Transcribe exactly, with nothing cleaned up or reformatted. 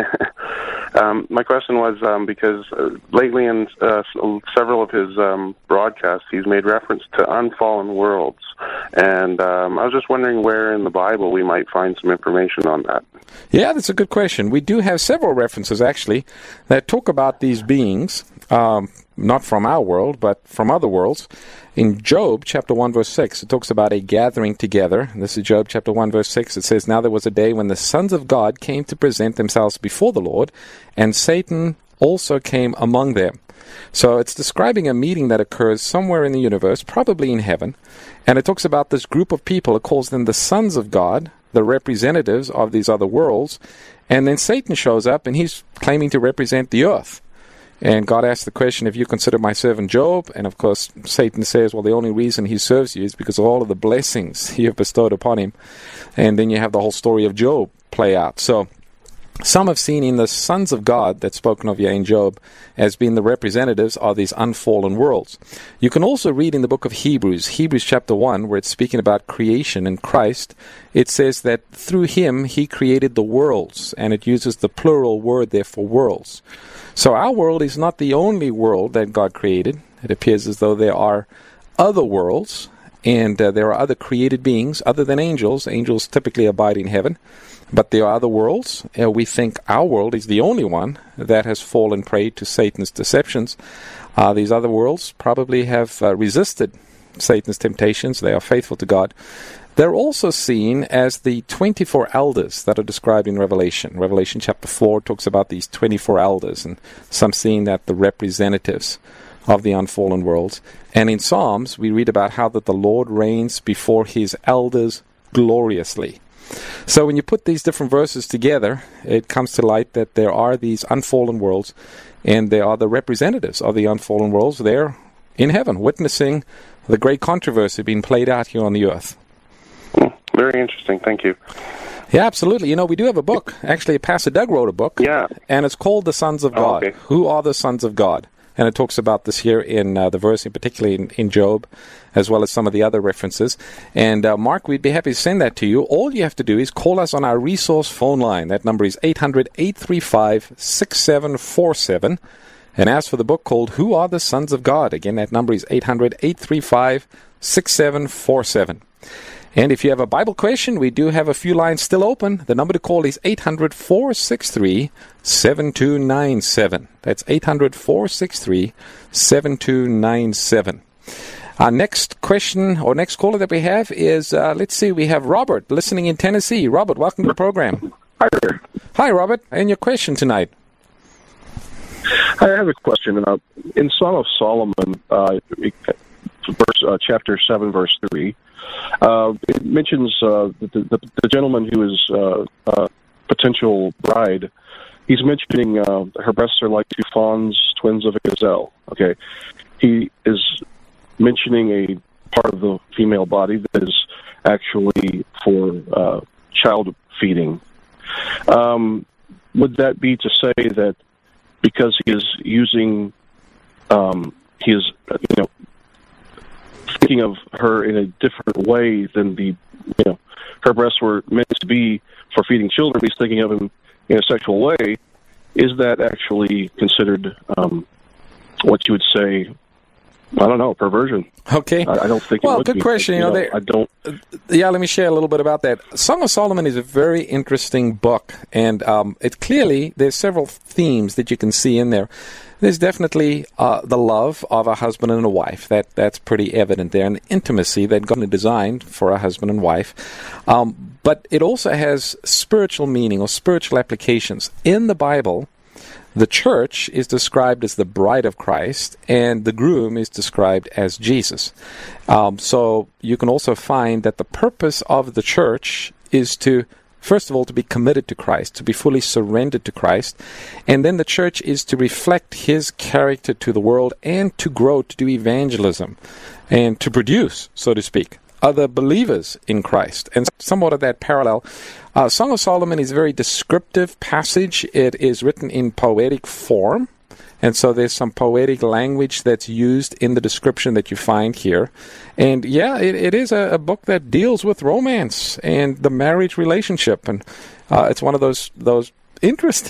um, my question was um, because uh, lately in uh, several of his um, broadcasts, he's made reference to unfallen worlds. And um, I was just wondering where in the Bible we might find some information on that. Yeah, that's a good question. We do have several references, actually, that talk about these beings, um, not from our world, but from other worlds. In Job chapter one, verse six, it talks about a gathering together. This is Job chapter one, verse six. It says, "Now there was a day when the sons of God came to present themselves before the Lord, and Satan also came among them." So it's describing a meeting that occurs somewhere in the universe, probably in heaven. And it talks about this group of people. It calls them the sons of God, the representatives of these other worlds. And then Satan shows up, and he's claiming to represent the earth. And God asks the question, "If you consider my servant Job?" And of course, Satan says, well, the only reason he serves you is because of all of the blessings you have bestowed upon him. And then you have the whole story of Job play out. So some have seen in the sons of God that's spoken of here in Job as being the representatives of these unfallen worlds. You can also read in the book of Hebrews, Hebrews chapter one, where it's speaking about creation in Christ. It says that through him he created the worlds, and it uses the plural word there for worlds. So our world is not the only world that God created. It appears as though there are other worlds, and uh, there are other created beings other than angels. Angels typically abide in heaven. But there are other worlds. Uh, we think our world is the only one that has fallen prey to Satan's deceptions. Uh, these other worlds probably have uh, resisted Satan's temptations. They are faithful to God. They're also seen as the twenty-four elders that are described in Revelation. Revelation chapter four talks about these twenty-four elders, and some seeing that the representatives of the unfallen worlds. And in Psalms, we read about how that the Lord reigns before his elders gloriously. So when you put these different verses together, it comes to light that there are these unfallen worlds, and there are the representatives of the unfallen worlds there in heaven, witnessing the great controversy being played out here on the earth. Very interesting. Thank you. Yeah, absolutely. You know, we do have a book. Actually, Pastor Doug wrote a book. Yeah. And it's called The Sons of God. Oh, okay. Who are the sons of God? And it talks about this here in uh, the verse, in particularly in, in Job, as well as some of the other references. And uh, Mark, we'd be happy to send that to you. All you have to do is call us on our resource phone line. That number is eight hundred, eight three five, six seven four seven. And ask for the book called Who Are the Sons of God? Again, that number is eight hundred, eight three five, six seven four seven. And if you have a Bible question, we do have a few lines still open. The number to call is eight hundred, four six three, seven two nine seven. That's eight hundred, four six three, seven two nine seven. Our next question, or next caller that we have is, uh, let's see, we have Robert listening in Tennessee. Robert, welcome to the program. Hi there. Hi, Robert. And your question tonight? I have a question. Uh, in Song of Solomon, uh, verse, uh, chapter seven, verse three, Uh, it mentions uh, the, the, the gentleman who is uh, uh, potential bride. He's mentioning uh, her breasts are like two fawns, twins of a gazelle. Okay, he is mentioning a part of the female body that is actually for uh, child feeding. Um, would that be to say that because he is using, um, he is, you know, thinking of her in a different way than the, you know, her breasts were meant to be for feeding children, he's thinking of him in a sexual way, is that actually considered um, what you would say, I don't know, perversion? Okay. I, I don't think well, it would good be. question. You know, know they, I don't. Yeah, let me share a little bit about that. Song of Solomon is a very interesting book, and um, it clearly, there's several themes that you can see in there. There's definitely uh, the love of a husband and a wife. That That's pretty evident there, and intimacy that God designed for a husband and wife. Um, but it also has spiritual meaning or spiritual applications. In the Bible, the church is described as the bride of Christ, and the groom is described as Jesus. Um, so you can also find that the purpose of the church is to, first of all, to be committed to Christ, to be fully surrendered to Christ. And then the church is to reflect his character to the world and to grow, to do evangelism, and to produce, so to speak, other believers in Christ. And somewhat of that parallel. Uh, Song of Solomon is a very descriptive passage. It is written in poetic form. And so there's some poetic language that's used in the description that you find here. And yeah, it, it is a, a book that deals with romance and the marriage relationship. And uh, it's one of those those interesting